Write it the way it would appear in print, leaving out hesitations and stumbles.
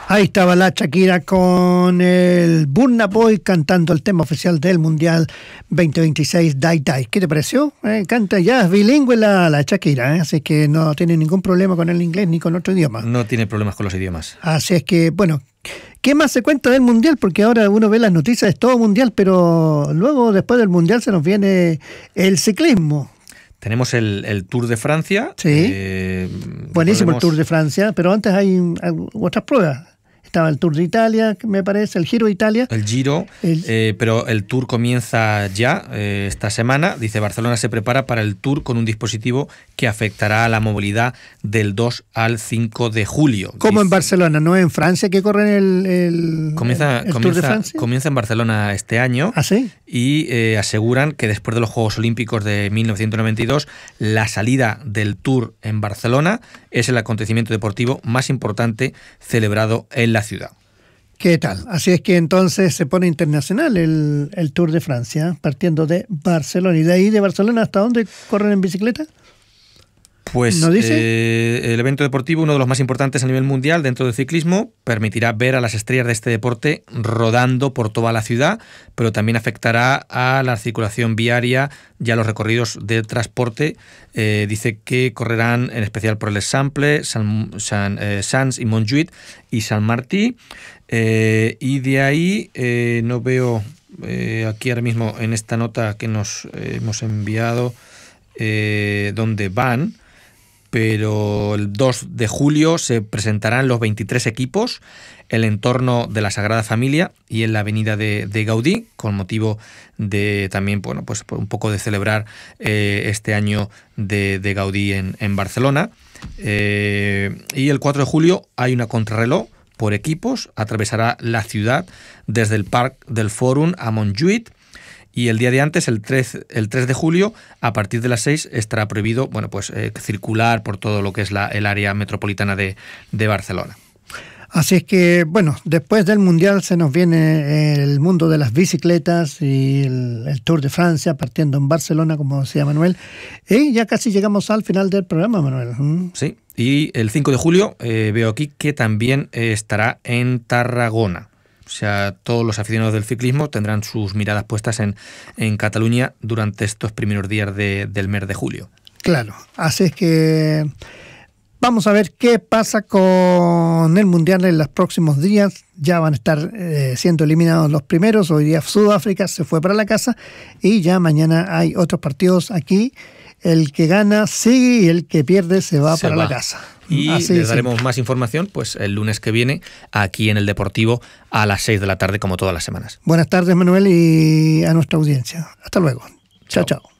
Ahí estaba la Shakira con el Burna Boy cantando el tema oficial del Mundial 2026, Die Die. ¿Qué te pareció? Canta ya, es bilingüe la Shakira, así que no tiene ningún problema con el inglés ni con otro idioma. No tiene problemas con los idiomas. Así es que, bueno, ¿qué más se cuenta del Mundial? Porque ahora uno ve las noticias, es todo Mundial, pero luego, después del Mundial, se nos viene el ciclismo. Tenemos el Tour de Francia. Sí, buenísimo el Tour de Francia, pero antes hay otras pruebas. Estaba el Tour de Italia, me parece, el Giro de Italia. El Giro, pero el Tour comienza ya esta semana. Dice, Barcelona se prepara para el Tour con un dispositivo que afectará a la movilidad del 2 al 5 de julio. ¿Cómo en Barcelona? ¿No es en Francia que corren el Tour de Francia? Comienza en Barcelona este año. ¿Ah, sí? Y aseguran que después de los Juegos Olímpicos de 1992, la salida del Tour en Barcelona es el acontecimiento deportivo más importante celebrado en la ciudad. ¿Qué tal? Así es que entonces se pone internacional el Tour de Francia, partiendo de Barcelona. ¿Y de ahí de Barcelona hasta dónde corren en bicicleta? Pues ¿no dice? El evento deportivo, uno de los más importantes a nivel mundial dentro del ciclismo, permitirá ver a las estrellas de este deporte rodando por toda la ciudad, pero también afectará a la circulación viaria y a los recorridos de transporte. Dice que correrán en especial por el Sample, Sants y Montjuïc y San Martí. Y de ahí no veo aquí ahora mismo en esta nota que nos hemos enviado dónde van. Pero el 2 de julio se presentarán los 23 equipos en el entorno de la Sagrada Familia y en la avenida de Gaudí, con motivo de también, bueno, pues un poco de celebrar este año de Gaudí en Barcelona. Y el 4 de julio hay una contrarreloj por equipos, atravesará la ciudad desde el Parc del Fòrum a Montjuïc. Y el día de antes, el 3 de julio, a partir de las 6, estará prohibido circular por todo lo que es el área metropolitana de Barcelona. Así es que, bueno, después del Mundial se nos viene el mundo de las bicicletas y el Tour de Francia, partiendo en Barcelona, como decía Manuel. Y ya casi llegamos al final del programa, Manuel. Sí, y el 5 de julio veo aquí que también estará en Tarragona. O sea, todos los aficionados del ciclismo tendrán sus miradas puestas en Cataluña durante estos primeros días del mes de julio. Claro, así es que vamos a ver qué pasa con el Mundial en los próximos días. Ya van a estar siendo eliminados los primeros. Hoy día Sudáfrica se fue para la casa y ya mañana hay otros partidos aquí. El que gana sigue y el que pierde se va para la casa. Y les daremos más información pues el lunes que viene aquí en El Deportivo a las 6 de la tarde, como todas las semanas. Buenas tardes, Manuel, y a nuestra audiencia. Hasta luego. Chao, chao.